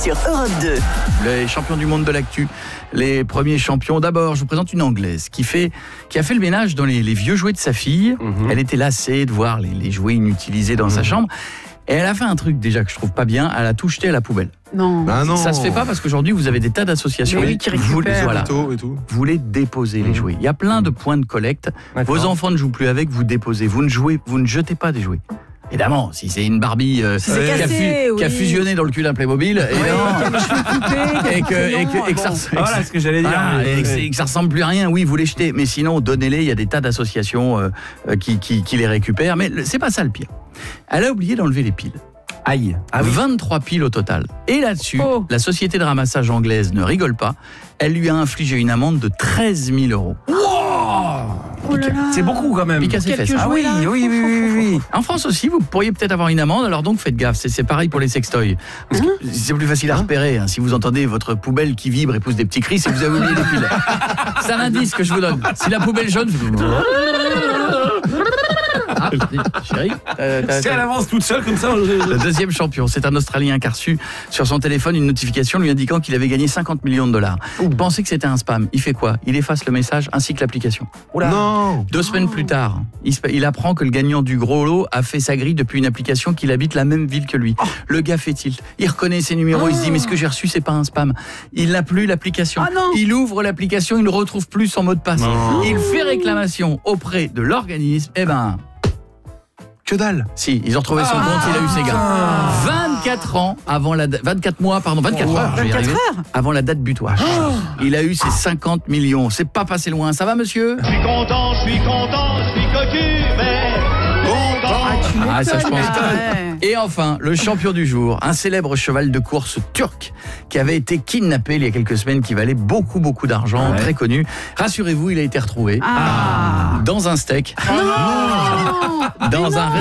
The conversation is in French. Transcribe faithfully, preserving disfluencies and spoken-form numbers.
sur Europe deux. Les champions du monde de l'actu, les premiers champions. D'abord, je vous présente une Anglaise qui, fait, qui a fait le ménage dans les, les vieux jouets de sa fille. Mmh. Elle était lassée de voir les, les jouets inutilisés dans mmh. sa chambre. Et elle a fait un truc déjà que je trouve pas bien, elle a tout jeté à la poubelle. Non. Ah non. Ça se fait pas parce qu'aujourd'hui vous avez des tas d'associations oui, qui récupèrent vous, voilà, et tout, et tout. vous les déposez les mmh. jouets. Il y a plein de points de collecte. D'accord. Vos enfants ne jouent plus avec, vous déposez. Vous ne jouez, vous ne jetez pas des jouets. Évidemment, si c'est une Barbie euh, c'est qui, cassé, a fu- oui. qui a fusionné dans le cul d'un Playmobil, ouais, et, et que, et que, et que ça, ah, voilà ce que j'allais dire. Ah, et, que, et que ça ressemble plus à rien, oui, vous les jetez. Mais sinon, donnez-les. Il y a des tas d'associations euh, qui, qui, qui les récupèrent. Mais c'est pas ça le pire. Elle a oublié d'enlever les piles. Aïe. Ah oui. vingt-trois piles au total. Et là-dessus, oh. la société de ramassage anglaise ne rigole pas. Elle lui a infligé une amende de treize mille euros. Wow. Oh là là. C'est beaucoup quand même. Pique à ses fesses. Ah oui, oui, oui, oui, oui. En France aussi, vous pourriez peut-être avoir une amende. Alors donc, faites gaffe. C'est, c'est pareil pour les sextoys. Parce que hein c'est plus facile à repérer. Hein. Si vous entendez votre poubelle qui vibre et pousse des petits cris, c'est que vous avez oublié les piles. C'est un indice que je vous donne. Si la poubelle jaune... Ah, chérie, t'as, t'as, si elle avance toute seule comme ça. Le deuxième champion, c'est un Australien qui a reçu sur son téléphone une notification lui indiquant qu'il avait gagné cinquante millions de dollars. Il pensait que c'était un spam. Il fait quoi? Il efface le message ainsi que l'application. Oula. Non. Deux semaines plus tard, il, il apprend que le gagnant du gros lot a fait sa grille depuis une application qu'il habite la même ville que lui. Oh. Le gars fait tilt. Il reconnaît ses numéros. Oh. Il se dit mais ce que j'ai reçu c'est pas un spam. Il n'a plus l'application. Oh il ouvre l'application, il ne retrouve plus son mot de passe. Oh. Il fait réclamation auprès de l'organisme. Eh ben. Que dalle. Si, ils ont retrouvé son ah, compte, il a eu ses gains. vingt-quatre ans avant la da- vingt-quatre mois, pardon, vingt-quatre oh, heures, je vais y arriver, heures avant la date butoir. Oh. Il a eu ses cinquante millions. C'est pas passé loin. Ça va, monsieur? Je suis content, je suis content, je suis cocu, mais content. Ah, ah ça je pense. Et enfin, le champion du jour, un célèbre cheval de course turc qui avait été kidnappé il y a quelques semaines, qui valait beaucoup, beaucoup d'argent, ouais. très connu. Rassurez-vous, il a été retrouvé ah. dans un steak. Ah. Dans un